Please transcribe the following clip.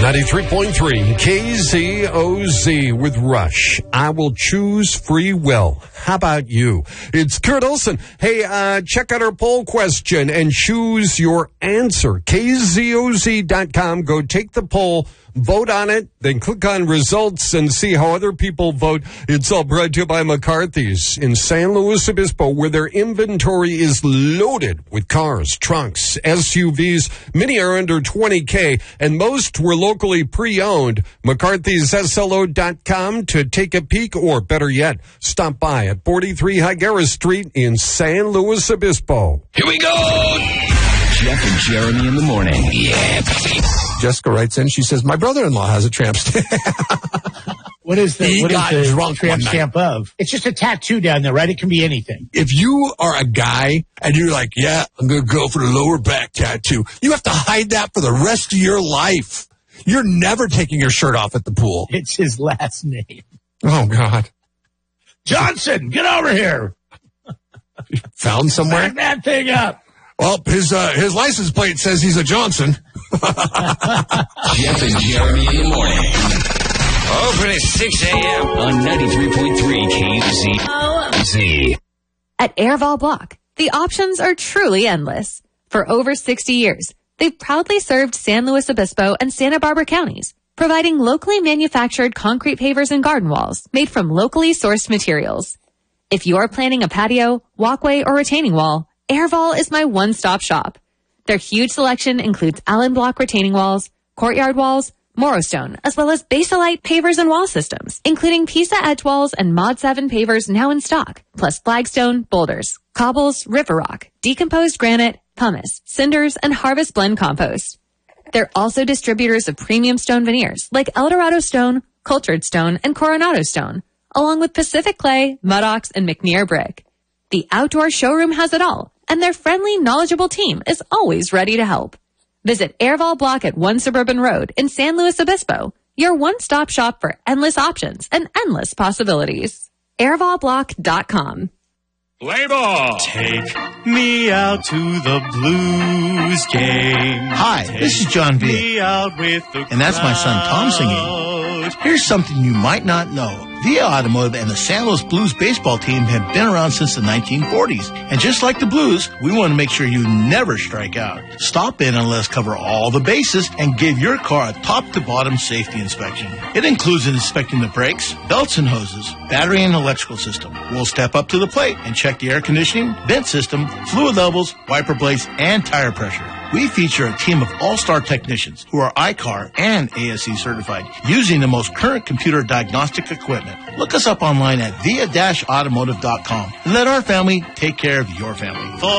93.3 KZOZ with Rush. I will choose free will. How about you? It's Kurt Olson. Hey, check out our poll question and choose your answer. KZOZ.com. Go take the poll, vote on it, then click on results and see how other people vote. It's all brought to you by McCarthy's in San Luis Obispo, where their inventory is loaded with cars, trucks, SUVs. Many are under $20K, and most were locally pre-owned. McCarthy'sSLO.com to take a peek, or better yet, stop by at 43 Higuera Street in San Luis Obispo. Here we go! Jeff and Jeremy in the morning. Yeah. Jessica writes in, she says, my brother-in-law has a tramp stamp. What is the drunk tramp stamp of? It's just a tattoo down there, right? It can be anything. If you are a guy and you're like, yeah, I'm going to go for the lower back tattoo, you have to hide that for the rest of your life. You're never taking your shirt off at the pool. It's his last name. Oh, God. Johnson, get over here. Found somewhere? Back that thing up. Well, his license plate says he's a Johnson. Jeff and Jeremy in the morning. Open at 6 a.m. on 93.3 KZOZ. At Airval Block, the options are truly endless. For over 60 years, they've proudly served San Luis Obispo and Santa Barbara counties, providing locally manufactured concrete pavers and garden walls made from locally sourced materials. If you're planning a patio, walkway, or retaining wall, Airval is my one-stop shop. Their huge selection includes Allen Block retaining walls, courtyard walls, Morostone, as well as Basalite pavers and wall systems, including Pisa edge walls and Mod 7 pavers now in stock, plus flagstone, boulders, cobbles, river rock, decomposed granite, pumice, cinders, and harvest blend compost. They're also distributors of premium stone veneers like Eldorado Stone, Cultured Stone, and Coronado Stone, along with Pacific Clay, Mudox, and McNear Brick. The outdoor showroom has it all, and their friendly, knowledgeable team is always ready to help. Visit Airval Block at 1 Suburban Road in San Luis Obispo, your one-stop shop for endless options and endless possibilities. Airvalblock.com. Play ball. Take me out to the Blues game. Hi, this is John B. And that's my son Tom singing. Here's something you might not know. Via Automotive and the San Luis Blues baseball team have been around since the 1940s. And just like the Blues, we want to make sure you never strike out. Stop in and let us cover all the bases and give your car a top-to-bottom safety inspection. It includes inspecting the brakes, belts and hoses, battery and electrical system. We'll step up to the plate and check the air conditioning, vent system, fluid levels, wiper blades, and tire pressure. We feature a team of all-star technicians who are ICAR and ASE certified, using the most current computer diagnostic equipment. Look us up online at via-automotive.com and let our family take care of your family.